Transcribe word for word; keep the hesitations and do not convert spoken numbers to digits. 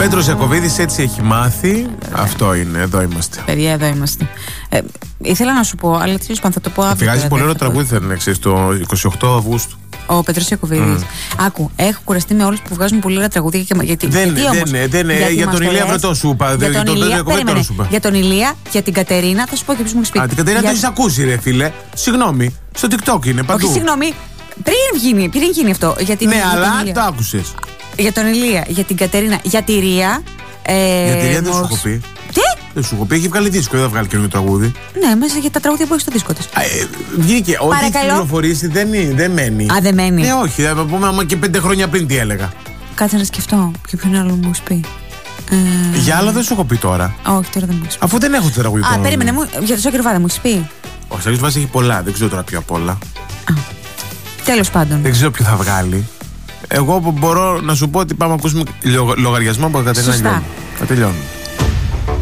Πέτρος Ιακωβίδης έτσι έχει μάθει. Αυτό είναι, εδώ είμαστε. Παιδιά, εδώ είμαστε. Ε, ήθελα να σου πω, αλλά τέλος πάντων θα το πω αύριο. Φυγάζει πολύ ωραίο τραγούδι, θα είναι εξής, το εικοστή ογδόη Αυγούστου. Ο Πέτρος Ιακωβίδης. Mm. Άκου, έχω κουραστεί με όλους που βγάζουν πολύ ωραία τραγούδια. Και, γιατί, δεν γιατί είναι, όμως, δεν είναι. Δεν για τον Ηλία Βρετό σου είπα. Για τον Ηλία, περίμενε, για τον Ηλία, για την Κατερίνα, θα σου πω και ποιος μου έχει πει. Α, την Κατερίνα για... το έχεις ακούσει, ρε φίλε. Συγγνώμη, στο TikTok είναι παντού. Όχι, συγγνώμη, πριν γίνει, πριν γίνει αυτό. Για την, ναι, για αλλά τον το άκουσες. Για τον Ηλία, για την Κατερίνα, για τη Ρία. Ε, για τη Ρία δεν σου έχω πει. Τι? Δεν σου έχω πει, έχει βγάλει δίσκο, δεν θα βγάλει καινούργιο τραγούδι. Ναι, μέσα για τα τραγούδια που έχει στο δίσκο της. Ε, βγήκε, ό,τι έχει κυκλοφορήσει δεν, δεν μένει. Α, δεν μένει. Ναι, όχι, θα πούμε άμα και πέντε χρόνια πριν τι έλεγα. Κάτσε να σκεφτώ. Και ποιον άλλο μου έχει πει. Ε... Για άλλο δεν σου έχω πει τώρα. Όχι, τώρα δεν μου έχει πει. Αφού δεν έχω το τραγούδι. Α, περίμενε μου, για το Σάκη Ρουβάδα μου έχει πει. Ο Σάκης Ρουβάδας έχει πολλά, δεν ξέρω τώρα ποιο απ' όλα. Τέλος πάντων. Δεν ξέρω ποιο θα βγάλει. Εγώ μπορώ να σου πω ότι πάμε να ακούσουμε λογαριασμό από τα Κατερίνα. Σωστά. Θα τελειώνουμε.